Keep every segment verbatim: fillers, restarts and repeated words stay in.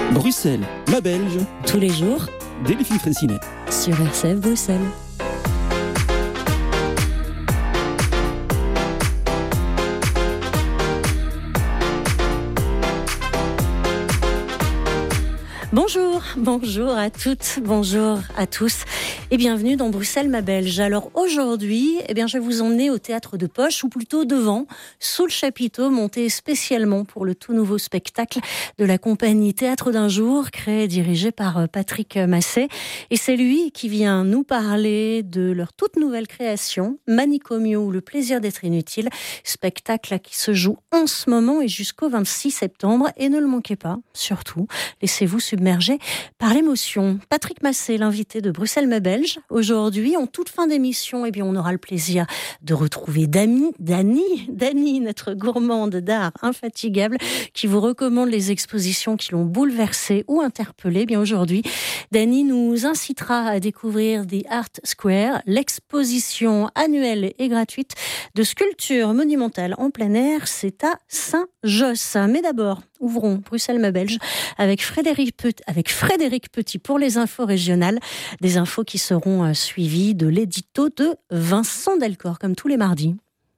Bruxelles, ma Belge. Tous les jours, Delphine Fraissinet. sur R C F Bruxelles. Bonjour, bonjour à toutes, bonjour à tous et bienvenue dans Bruxelles, ma Belge. Alors aujourd'hui, eh bien, je vais vous emmener au théâtre de Poche, ou plutôt devant, sous le chapiteau, monté spécialement pour le tout nouveau spectacle de la compagnie Théâtre d'un jour, créé et dirigé par Patrick Masset. Et c'est lui qui vient nous parler de leur toute nouvelle création, Manicomio ou le plaisir d'être inutile, spectacle qui se joue en ce moment et jusqu'au vingt-six septembre. Et ne le manquez pas, surtout, laissez-vous submergé par l'émotion. Patrick Masset, l'invité de Bruxelles ma Belge. Aujourd'hui, en toute fin d'émission, eh bien, on aura le plaisir de retrouver Dani, Dani, Dani, notre gourmande d'art infatigable, qui vous recommande les expositions qui l'ont bouleversé ou interpellé. Eh bien, aujourd'hui, Dani nous incitera à découvrir The Art Square, l'exposition annuelle et gratuite de sculptures monumentales en plein air. C'est à Saint-Josse. Mais d'abord, ouvrons Bruxelles ma Belge avec Frédéric Petit, avec Frédéric Petit pour les infos régionales, des infos qui seront suivies de l'édito de Vincent Delcor, comme tous les mardis.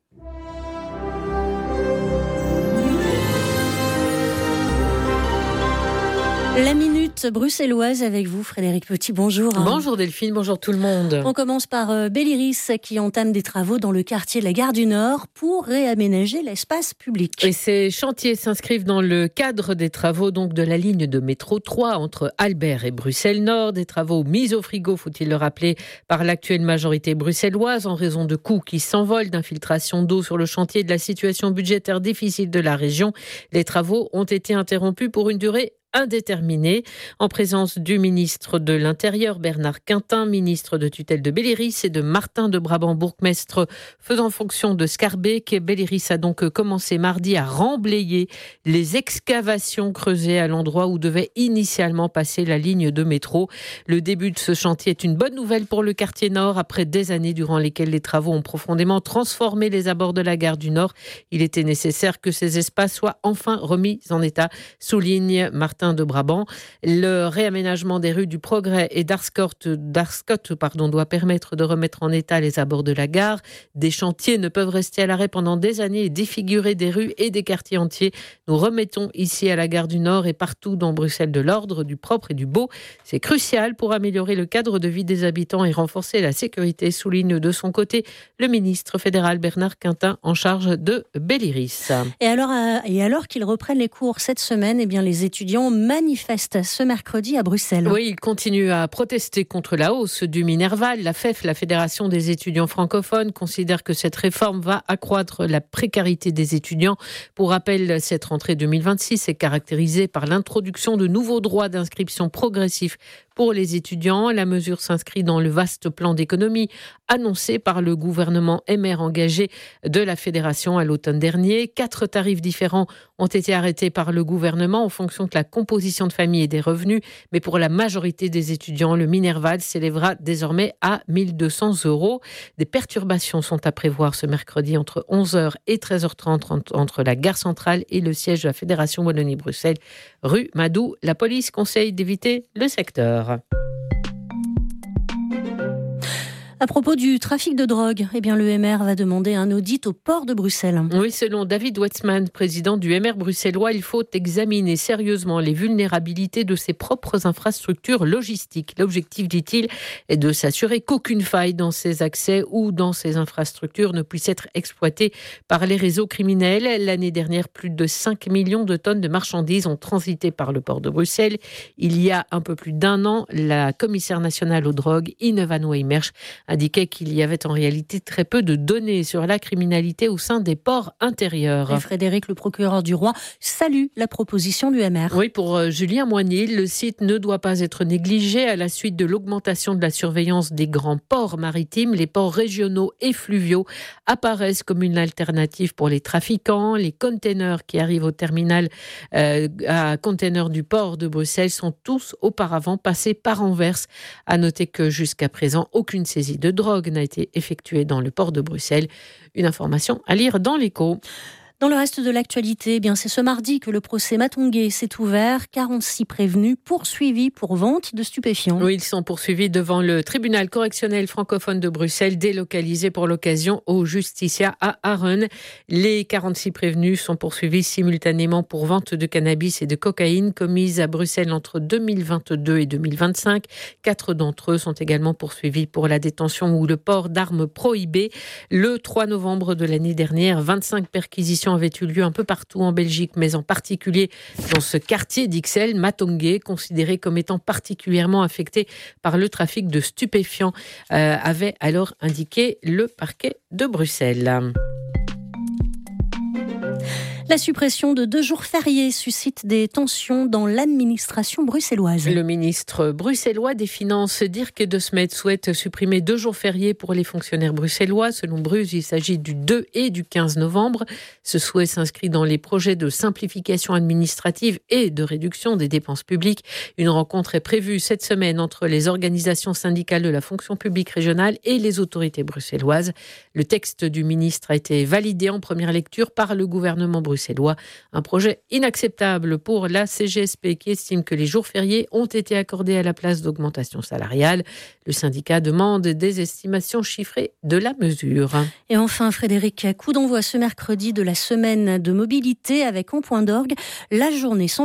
La minute bruxelloise avec vous, Frédéric Petit. Bonjour. Bonjour Delphine, bonjour tout le monde. On commence par Belliris qui entame des travaux dans le quartier de la Gare du Nord pour réaménager l'espace public. Et ces chantiers s'inscrivent dans le cadre des travaux donc de la ligne de métro trois entre Albert et Bruxelles-Nord. Des travaux mis au frigo, faut-il le rappeler, par l'actuelle majorité bruxelloise en raison de coûts qui s'envolent, d'infiltration d'eau sur le chantier, de la situation budgétaire difficile de la région. Les travaux ont été interrompus pour une durée indéterminé, en présence du ministre de l'Intérieur Bernard Quintin, ministre de tutelle de Belliris, et de Martin de Brabant, bourgmestre faisant fonction de Schaerbeek. Belliris a donc commencé mardi à remblayer les excavations creusées à l'endroit où devait initialement passer la ligne de métro. Le début de ce chantier est une bonne nouvelle pour le quartier Nord. Après des années durant lesquelles les travaux ont profondément transformé les abords de la gare du Nord, il était nécessaire que ces espaces soient enfin remis en état, souligne Martin de Brabant. Le réaménagement des rues du Progrès et d'Arscott, d'Arscott pardon, doit permettre de remettre en état les abords de la gare. Des chantiers ne peuvent rester à l'arrêt pendant des années et défigurer des rues et des quartiers entiers. Nous remettons ici à la gare du Nord et partout dans Bruxelles de l'ordre, du propre et du beau. C'est crucial pour améliorer le cadre de vie des habitants et renforcer la sécurité, souligne de son côté le ministre fédéral Bernard Quintin en charge de Belliris. Et alors, et alors qu'ils reprennent les cours cette semaine, eh bien, les étudiants manifeste ce mercredi à Bruxelles. Oui, ils continuent à protester contre la hausse du Minerval. La F E F, la Fédération des étudiants francophones, considère que cette réforme va accroître la précarité des étudiants. Pour rappel, cette rentrée deux mille vingt-six est caractérisée par l'introduction de nouveaux droits d'inscription progressifs pour les étudiants. La mesure s'inscrit dans le vaste plan d'économie annoncé par le gouvernement M R engagé de la Fédération à l'automne dernier. Quatre tarifs différents ont été arrêtés par le gouvernement en fonction de la composition de famille et des revenus. Mais pour la majorité des étudiants, le Minerval s'élèvera désormais à mille deux cents euros. Des perturbations sont à prévoir ce mercredi entre onze heures et treize heures trente entre la gare centrale et le siège de la Fédération Wallonie-Bruxelles, rue Madou. La police conseille d'éviter le secteur. À propos du trafic de drogue, eh bien, le M R va demander un audit au port de Bruxelles. Oui, selon David Wetzman, président du M R bruxellois, il faut examiner sérieusement les vulnérabilités de ses propres infrastructures logistiques. L'objectif, dit-il, est de s'assurer qu'aucune faille dans ses accès ou dans ses infrastructures ne puisse être exploitée par les réseaux criminels. L'année dernière, plus de cinq millions de tonnes de marchandises ont transité par le port de Bruxelles. Il y a un peu plus d'un an, la commissaire nationale aux drogues, Ineva Noëmersch, indiquait qu'il y avait en réalité très peu de données sur la criminalité au sein des ports intérieurs. Et Frédéric, le procureur du roi, salue la proposition du M R. Oui, pour Julien Moigny, le site ne doit pas être négligé à la suite de l'augmentation de la surveillance des grands ports maritimes. Les ports régionaux et fluviaux apparaissent comme une alternative pour les trafiquants. Les containers qui arrivent au terminal euh, à containers du port de Bruxelles sont tous auparavant passés par Anvers. À noter que jusqu'à présent, aucune saisie de drogue n'a été effectuée dans le port de Bruxelles. Une information à lire dans l'Écho. Dans le reste de l'actualité, eh bien c'est ce mardi que le procès Matongué s'est ouvert. quarante-six prévenus poursuivis pour vente de stupéfiants. Oui, ils sont poursuivis devant le tribunal correctionnel francophone de Bruxelles, délocalisé pour l'occasion au Justicia à Arun. Les quarante-six prévenus sont poursuivis simultanément pour vente de cannabis et de cocaïne commise à Bruxelles entre deux mille vingt-deux et deux mille vingt-cinq. Quatre d'entre eux sont également poursuivis pour la détention ou le port d'armes prohibées. Le trois novembre de l'année dernière, vingt-cinq perquisitions avaient eu lieu un peu partout en Belgique, mais en particulier dans ce quartier d'Ixelles, Matongué, considéré comme étant particulièrement affecté par le trafic de stupéfiants, euh, avait alors indiqué le parquet de Bruxelles. La suppression de deux jours fériés suscite des tensions dans l'administration bruxelloise. Le ministre bruxellois des Finances, Dirk De Smet, souhaite supprimer deux jours fériés pour les fonctionnaires bruxellois. Selon Bruce, il s'agit du deux et du quinze novembre. Ce souhait s'inscrit dans les projets de simplification administrative et de réduction des dépenses publiques. Une rencontre est prévue cette semaine entre les organisations syndicales de la fonction publique régionale et les autorités bruxelloises. Le texte du ministre a été validé en première lecture par le gouvernement bruxellois. Un projet inacceptable pour la C G S P qui estime que les jours fériés ont été accordés à la place d'augmentation salariale. Le syndicat demande des estimations chiffrées de la mesure. Et enfin, Frédéric, coup d'envoi ce mercredi de la semaine de mobilité avec en point d'orgue la journée sans